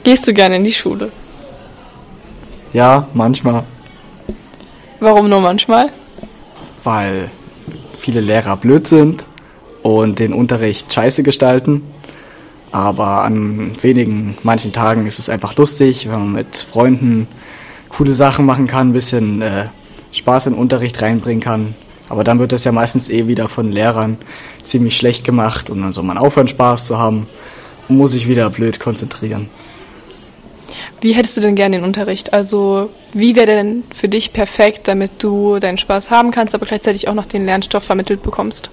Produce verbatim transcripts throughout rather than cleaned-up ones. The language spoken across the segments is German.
Gehst du gerne in die Schule? Ja, manchmal. Warum nur manchmal? Weil viele Lehrer blöd sind und den Unterricht scheiße gestalten. Aber an wenigen, manchen Tagen ist es einfach lustig, wenn man mit Freunden coole Sachen machen kann, ein bisschen äh, Spaß in den Unterricht reinbringen kann. Aber dann wird das ja meistens eh wieder von Lehrern ziemlich schlecht gemacht und dann soll man aufhören, Spaß zu haben und muss sich wieder blöd konzentrieren. Wie hättest du denn gerne den Unterricht? Also wie wäre denn für dich perfekt, damit du deinen Spaß haben kannst, aber gleichzeitig auch noch den Lernstoff vermittelt bekommst?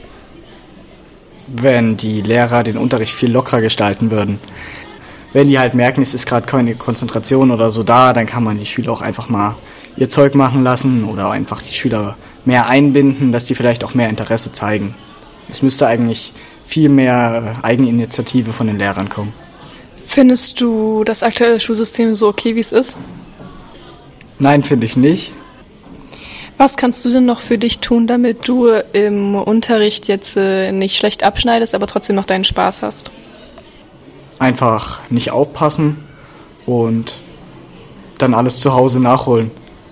Wenn die Lehrer den Unterricht viel lockerer gestalten würden. Wenn die halt merken, es ist gerade keine Konzentration oder so da, dann kann man die Schüler auch einfach mal ihr Zeug machen lassen oder einfach die Schüler mehr einbinden, dass die vielleicht auch mehr Interesse zeigen. Es müsste eigentlich viel mehr Eigeninitiative von den Lehrern kommen. Findest du das aktuelle Schulsystem so okay, wie es ist? Nein, finde ich nicht. Was kannst du denn noch für dich tun, damit du im Unterricht jetzt äh, nicht schlecht abschneidest, aber trotzdem noch deinen Spaß hast? Einfach nicht aufpassen und dann alles zu Hause nachholen.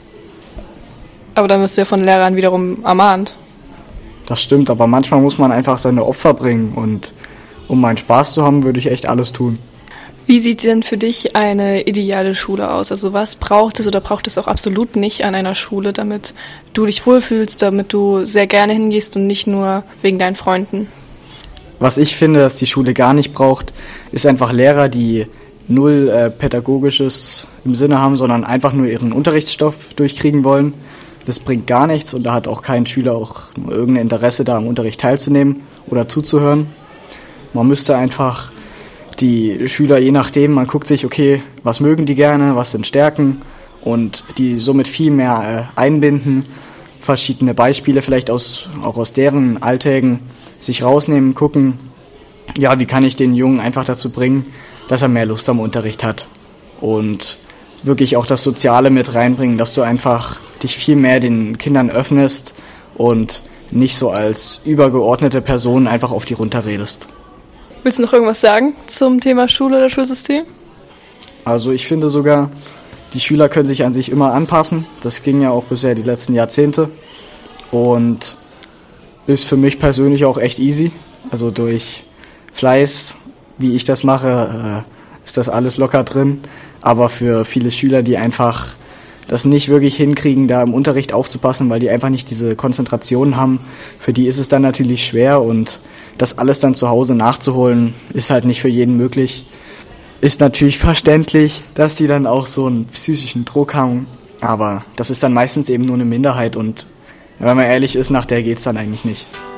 Aber dann wirst du ja von Lehrern wiederum ermahnt. Das stimmt, aber manchmal muss man einfach seine Opfer bringen und um meinen Spaß zu haben, würde ich echt alles tun. Wie sieht denn für dich eine ideale Schule aus? Also was braucht es oder braucht es auch absolut nicht an einer Schule, damit du dich wohlfühlst, damit du sehr gerne hingehst und nicht nur wegen deinen Freunden? Was ich finde, dass die Schule gar nicht braucht, ist einfach Lehrer, die null äh, Pädagogisches im Sinne haben, sondern einfach nur ihren Unterrichtsstoff durchkriegen wollen. Das bringt gar nichts und da hat auch kein Schüler auch nur irgendein Interesse, da am Unterricht teilzunehmen oder zuzuhören. Man müsste einfach die Schüler, je nachdem, man guckt sich, okay, was mögen die gerne, was sind Stärken und die somit viel mehr äh, einbinden, verschiedene Beispiele vielleicht aus, auch aus deren Alltägen sich rausnehmen, gucken, ja, wie kann ich den Jungen einfach dazu bringen, dass er mehr Lust am Unterricht hat und wirklich auch das Soziale mit reinbringen, dass du einfach dich viel mehr den Kindern öffnest und nicht so als übergeordnete Person einfach auf die runterredest. Willst du noch irgendwas sagen zum Thema Schule oder Schulsystem? Also ich finde sogar, die Schüler können sich an sich immer anpassen. Das ging ja auch bisher die letzten Jahrzehnte und ist für mich persönlich auch echt easy. Also durch Fleiß, wie ich das mache, ist das alles locker drin. Aber für viele Schüler, die einfach das nicht wirklich hinkriegen, da im Unterricht aufzupassen, weil die einfach nicht diese Konzentration haben, für die ist es dann natürlich schwer und das alles dann zu Hause nachzuholen, ist halt nicht für jeden möglich. Ist natürlich verständlich, dass die dann auch so einen psychischen Druck haben, aber das ist dann meistens eben nur eine Minderheit und wenn man ehrlich ist, nach der geht's dann eigentlich nicht.